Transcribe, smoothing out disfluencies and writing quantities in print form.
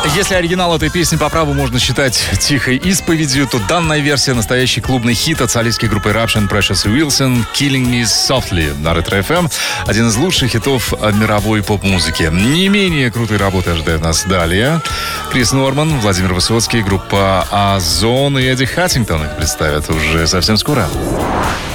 Если оригинал этой песни по праву можно считать тихой исповедью, то данная версия — настоящий клубный хит от солистской группы Eruption Precious и Wilson «Killing Me Softly» на Ретро FM. Один из лучших хитов мировой поп-музыки. Не менее крутые работы ожидают нас далее. Крис Норман, Владимир Высоцкий, группа Озон и Эдди Хаттингтон их представят уже совсем скоро.